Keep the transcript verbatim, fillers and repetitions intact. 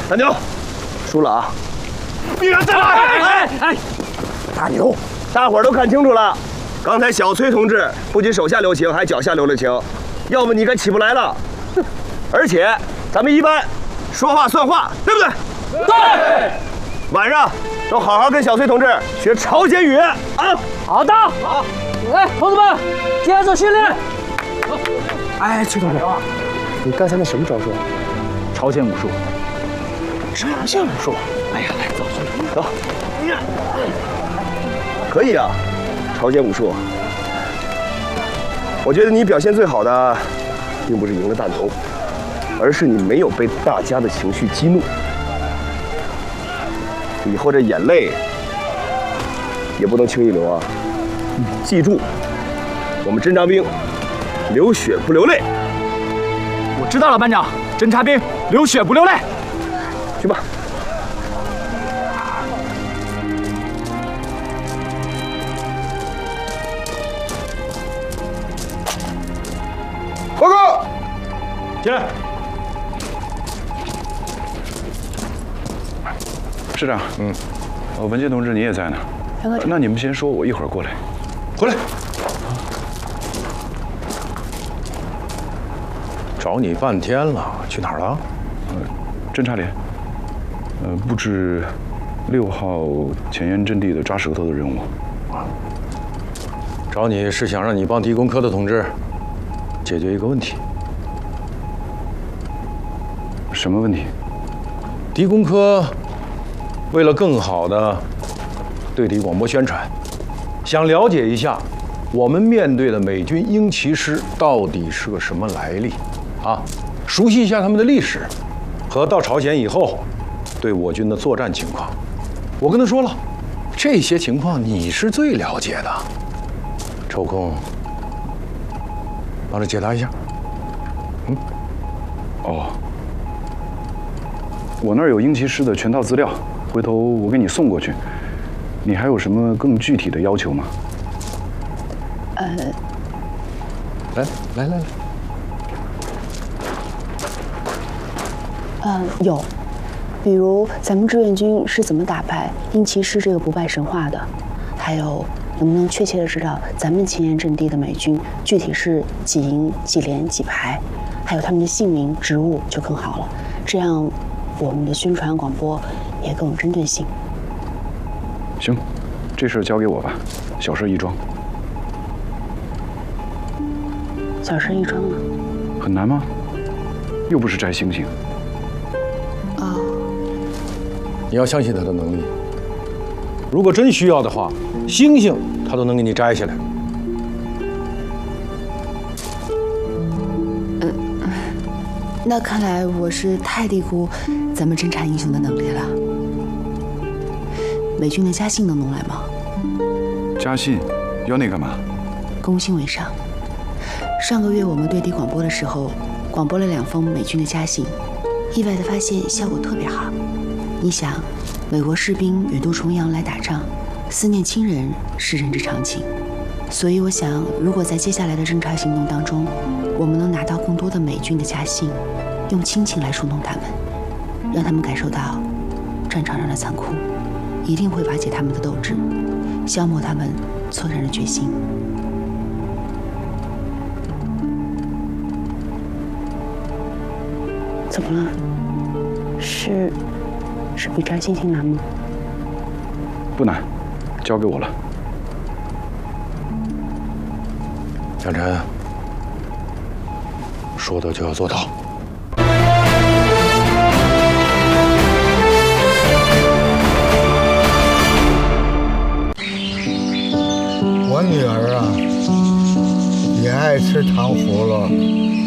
大牛，输了啊！ 你敢再来！哎哎哎！ 大牛，大伙儿都看清楚了，刚才小崔同志不仅手下留情，还脚下留了情，要么你该起不来了。而且咱们一般说话算话，对不对？ 对。 晚上都好好跟小崔同志学朝鲜语啊！ 好的。好。来，同志们，接着训练。 哎，崔同志，你刚才那什么招数？ 朝鲜武术。 朝鲜武术？ 哎呀，来走，走。可以啊，朝鲜武术。我觉得你表现最好的，并不是赢了大牛，而是你没有被大家的情绪激怒。以后这眼泪也不能轻易流啊！记住，我们侦察兵流血不流泪。 我知道了，班长，侦察兵流血不流泪。 去吧。报告， 进来。 师长，嗯，呃，文杰同志你也在呢。那你们先说，我一会儿过来。 回来。找你半天了，去哪儿了？ 呃，侦察连，呃，布置六号前沿阵地的抓舌头的任务。啊， 找你是想让你帮敌工科的同志解决一个问题。 什么问题？ 敌工科为了更好的对敌广播宣传，想了解一下我们面对的美军鹰骑师到底是个什么来历，啊，熟悉一下他们的历史和到朝鲜以后对我军的作战情况。我跟他说了，这些情况你是最了解的，抽空帮着解答一下。嗯， 哦，我那儿有鹰骑师的全套资料，回头我给你送过去。你还有什么更具体的要求吗？ 呃， 来来来来， 呃，有，比如咱们志愿军是怎么打败鹰骑师这个不败神话的，还有能不能确切的知道咱们前沿阵地的美军具体是几营、几连、几排，还有他们的姓名、职务就更好了，这样我们的宣传广播也更有针对性。 行，这事交给我吧，小事一桩。 小事一桩啊？ 很难吗？又不是摘星星。 哦， 你要相信他的能力。如果真需要的话，星星他都能给你摘下来。 嗯，那看来我是太低估咱们侦察英雄的能力了。美军的家信能弄来吗？ 家信要那干嘛？ 攻心为上。上个月我们对敌广播的时候，广播了两封美军的家信，意外的发现效果特别好。你想，美国士兵远渡重洋来打仗，思念亲人是人之常情。所以我想，如果在接下来的侦察行动当中，我们能拿到更多的美军的家信，用亲情来触动他们，让他们感受到战场上的残酷，一定会瓦解他们的斗志，消磨他们作战的决心。怎么了？是是比摘星星难吗？ 不难，交给我了。 江晨，说到就要做到。